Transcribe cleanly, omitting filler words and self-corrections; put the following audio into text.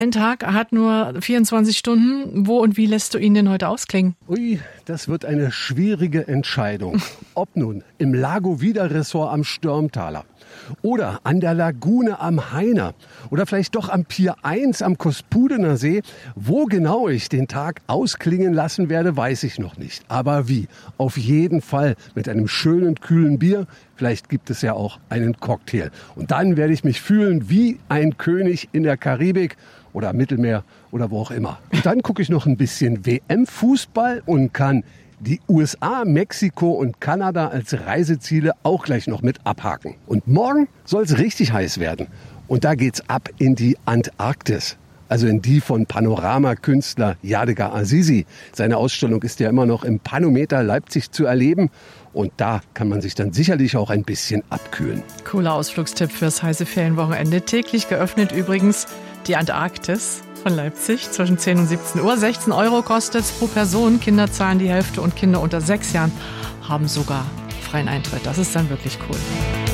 Ein Tag hat nur 24 Stunden. Wo und wie lässt du ihn denn heute ausklingen? Ui, das wird eine schwierige Entscheidung. Ob nun im Lago Vida Resort am Störmtaler oder an der Lagune am Heiner oder vielleicht doch am Pier 1 am Kospudener See. Wo genau ich den Tag ausklingen lassen werde, weiß ich noch nicht. Aber wie? Auf jeden Fall mit einem schönen, kühlen Bier. Vielleicht gibt es ja auch einen Cocktail. Und dann werde ich mich fühlen wie ein König in der Karibik oder Mittelmeer oder wo auch immer. Und dann gucke ich noch ein bisschen WM-Fußball und kann die USA, Mexiko und Kanada als Reiseziele auch gleich noch mit abhaken. Und morgen soll es richtig heiß werden. Und da geht's ab in die Antarktis. Also in die von Panoramakünstler Yadigar Azizi. Seine Ausstellung ist ja immer noch im Panometer Leipzig zu erleben. Und da kann man sich dann sicherlich auch ein bisschen abkühlen. Cooler Ausflugstipp fürs heiße Ferienwochenende. Täglich geöffnet übrigens die Antarktis von Leipzig zwischen 10 und 17 Uhr. 16 € kostet es pro Person. Kinder zahlen die Hälfte und Kinder unter 6 Jahren haben sogar freien Eintritt. Das ist dann wirklich cool.